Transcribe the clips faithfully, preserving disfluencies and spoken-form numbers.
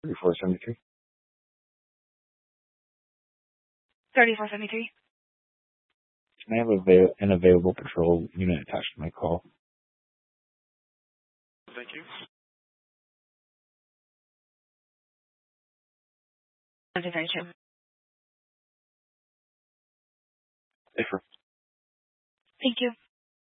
thirty-four seventy-three. thirty-four seventy-three. Can I have avail- an available patrol unit attached to my call? Thank you. thirty-two. Different. Thank you.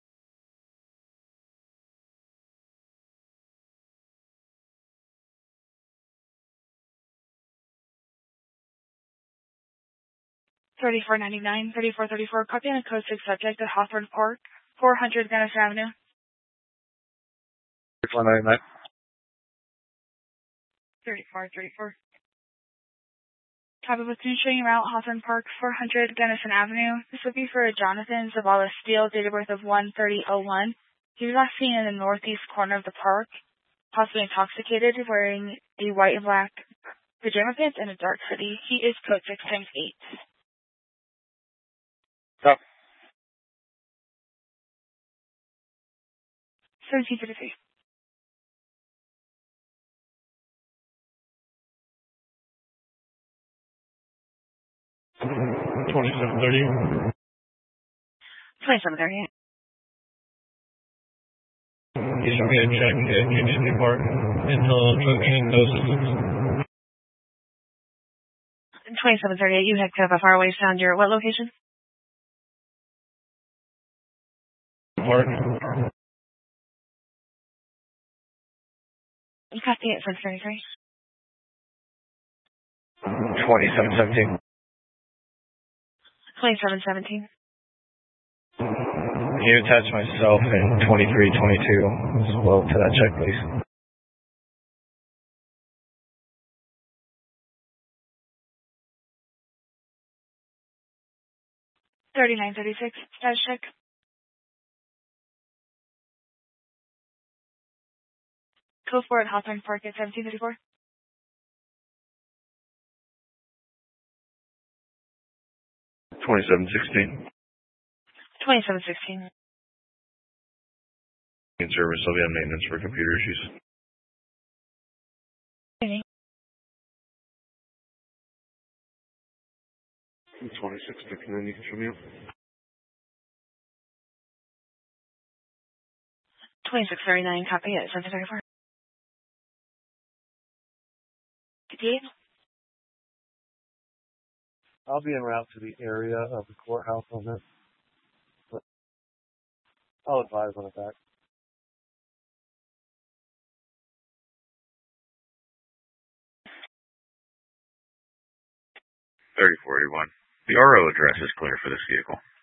thirty-four ninety-nine, thirty-four thirty-four, copy on a code six subject at Hawthorne Park, four hundred Gunnison Avenue. thirty-four ninety-nine. thirty-four thirty-four. Copy with showing route, Hawthorne Park, four hundred Gunnison Avenue. This would be for Jonathan Zavala Steele, date of birth of one thirty oh one. He was last seen in the northeast corner of the park, possibly intoxicated, wearing a white and black pajama pants and a dark hoodie. He is code six times eight. Stop. seventeen fifty-three. twenty-seven thirty. twenty-seven thirty. You should get a check in Union Park until and those. twenty-seven thirty-eight, you had kind of a far away sound. You're at what location? Park. You got the at seven thirty-three. twenty-seven seventeen. twenty-seven seventeen. Can you attach myself in twenty-three twenty-two as well to that check, please? thirty-nine thirty-six, status check. Go for it, Hawthorne Park at seventeen fifty-four. twenty-seven sixteen. twenty-seven sixteen. In service, I'll be on maintenance for computer issues. twenty-six fifty-nine, you can show me up. twenty-six thirty-nine, copy at seven thirty-four. fifty-eight. I'll be en route to the area of the courthouse on this. But I'll advise on it back. thirty forty-one. The R O address is clear for this vehicle.